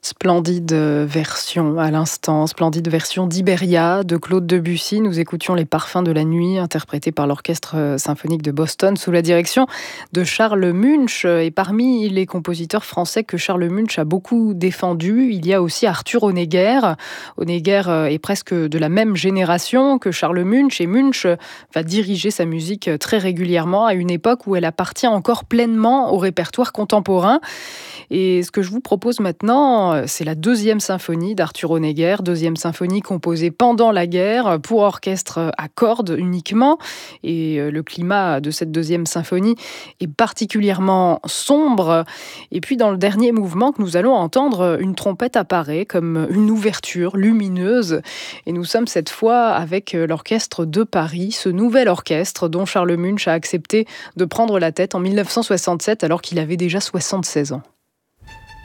Splendide version à l'instant, splendide version d'Iberia de Claude Debussy. Nous écoutions Les Parfums de la nuit, interprétés par l'Orchestre symphonique de Boston sous la direction de Charles Munch. Et parmi les compositeurs français que Charles Munch a beaucoup défendus, il y a aussi Arthur Honegger. Honegger est presque de la même génération que Charles Munch, et Munch va diriger sa musique très régulièrement à une époque où elle appartient encore pleinement au répertoire contemporain. Et ce que je vous propose maintenant, c'est la deuxième symphonie d'Arthur Honegger, deuxième symphonie composée pendant la guerre pour orchestre à cordes uniquement. Et le climat de cette deuxième symphonie est particulièrement sombre. Et puis dans le dernier mouvement que nous allons entendre, une trompette apparaît comme une ouverture lumineuse. Et nous sommes cette fois avec l'Orchestre de Paris, ce nouvel orchestre dont Charles Munch a accepté de prendre la tête en 1967 alors qu'il avait déjà 76 ans.